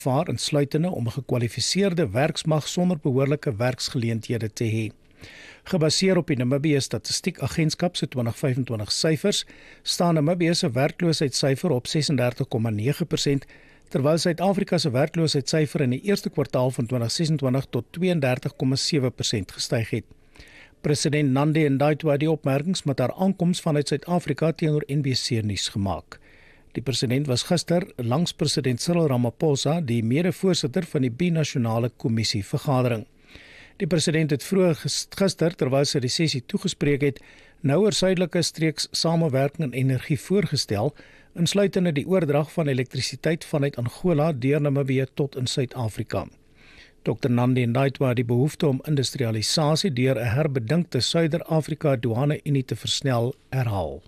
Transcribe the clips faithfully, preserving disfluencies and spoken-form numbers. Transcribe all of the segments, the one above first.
vaar insluitende om 'n gekwalifiseerde werksmag sonder behoorlike werksgeleenthede te hê. Gebaseer op die Namibië Statistiek Agentskap se twintig vyf en twintig syfers, staan Namibië se werkloosheidssyfer op ses en dertig komma nege persent, terwyl Suid-Afrika se werkloosheidssyfer in die eerste kwartaal van twintig ses en twintig tot twee en dertig komma sewe persent gestyg het. President Nandi Ndaitwah het die opmerkings met haar aankoms vanuit Suid-Afrika teenoor N B C nuus gemaak. Die president was gister langs president Cyril Ramaphosa, die mede-voorsitter van die binasionale kommissie vergadering. Die president het vroeër gister, terwyl sy die sessie toegespreek het, nouer suidelike streeks samewerking en energie voorgestel, insluitende die oordrag van elektrisiteit vanuit Angola deur Namibië tot in Suid-Afrika. Dokter Nandi Ndaitwah het die behoefte om industrialisasie deur 'n herbedinkte Suider-Afrika douane-unie te versnel herhaal.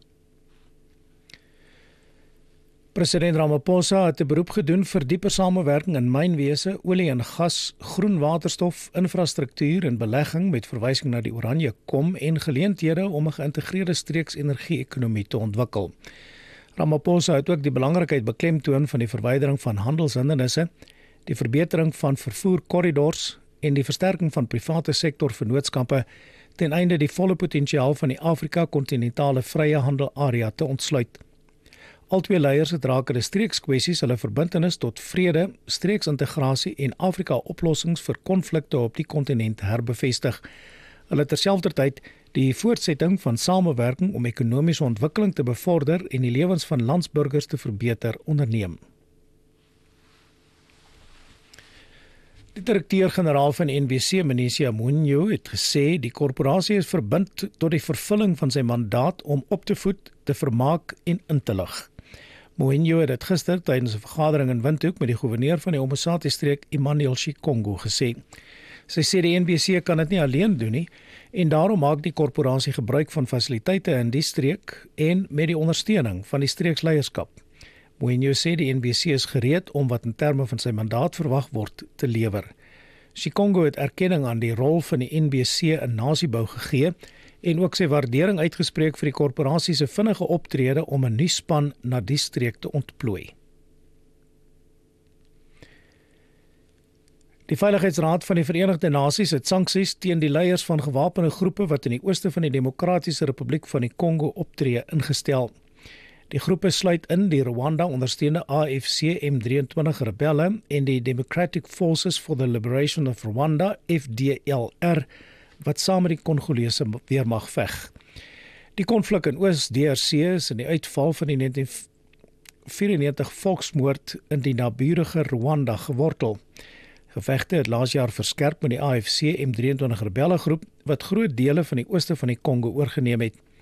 President Ramaphosa het 'n beroep gedoen vir dieper samewerking in mynwese, olie en gas, groen waterstof, infrastruktuur en belegging met verwysing na die Oranje Kom en geleenthede om 'n geïntegreerde streeks-energie-ekonomie te ontwikkel. Ramaphosa het ook die belangrikheid beklemtoon van die verwydering van handelshindernisse, die verbetering van vervoerkorridors en die versterking van private sektor vennootskappe ten einde die volle potensiaal van die Afrika-kontinentale vrye handel area te ontsluit. Albei leiers het rakende streekskwessies hulle verbintenis tot vrede, streeksintegrasie en Afrika-oplossings vir konflikte op die kontinent herbevestig. Hulle terselfdertyd die voortsetting van samewerking om ekonomiese ontwikkeling te bevorder en die lewens van landsburgers te verbeter onderneem. Die direkteur-generaal van N B C, Mnisi Mounyo, het gesê die korporasie is verbind tot die vervulling van sy mandaat om op te voed, te vermaak en in te lig. Mounyo het dit gister tydens 'n vergadering in Windhoek met die goewerneur van die Omosati-streek, Emmanuel Shikongo, gesê. Sy sê die N B C kan dit nie alleen doen nie en daarom maak die korporasie gebruik van fasiliteite in die streek en met die ondersteuning van die streeksleierskap. Mounyo sê die N B C is gereed om wat in terme van sy mandaat verwag word te lewer. Shikongo het erkenning aan die rol van die N B C in nasiebou gegee en ook sy waardering uitgespreek vir die korporasie se vinnige optrede om 'n nuwe span na die streek te ontplooi. Die Veiligheidsraad van die Verenigde Nasies het sanksies teen die leiers van gewapende groepe wat in die ooste van die Demokratiese Republiek van die Kongo optree ingestel. Die groepe sluit in die Rwanda ondersteunde A F C M drieëntwintig rebelle en die Democratic Forces for the Liberation of Rwanda, F D L R, wat saam met die Kongolese weermag veg. Die konflik in Oos-D R C is in die uitval van die negentien vyrennegentig volksmoord in die naburige Rwanda gewortel. Gevegte het laas jaar verskerp met die A F C M drieëntwintig rebellegroep wat groot dele van die ooste van die Kongo oorgeneem het.